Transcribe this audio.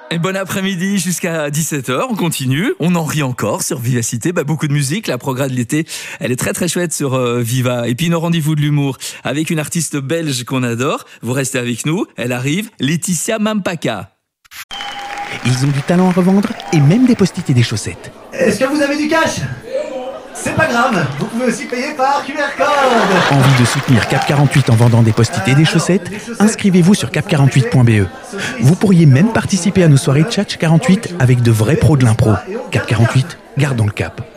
Et bon après-midi jusqu'à 17h, on continue, on en rit encore sur Vivacité, beaucoup de musique, la progrès de l'été, elle est très très chouette sur Viva. Et puis nos rendez-vous de l'humour avec une artiste belge qu'on adore, vous restez avec nous, elle arrive, Laetitia Mampaka. Ils ont du talent à revendre et même des post-it et des chaussettes. Est-ce que vous avez du cash ? C'est pas grave, vous pouvez aussi payer par QR code. Envie de soutenir Cap 48 en vendant des post-it et des chaussettes ? Inscrivez-vous sur cap48.be. Vous pourriez même participer à nos soirées Tchatch 48 avec de vrais pros de l'impro. Cap 48, gardons le cap.